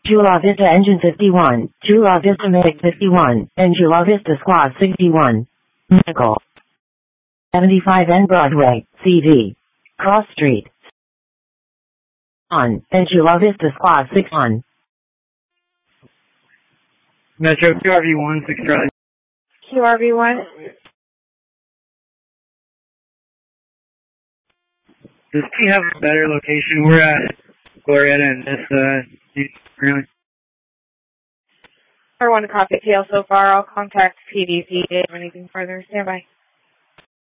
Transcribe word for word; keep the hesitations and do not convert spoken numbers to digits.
Chula Vista Engine fifty-one, Chula Vista Medic fifty-one, and Chula Vista Squad sixty-one. Nickel. seventy-five N Broadway, C D. Cross Street. On, and Chula Vista Squad sixty-one. Metro Q R V one, six Charlie. Q R V one. Does he have a better location? We're at Glorietta and this, uh, really. I want to copy T L so far. I'll contact P D P if anything further. Stand by.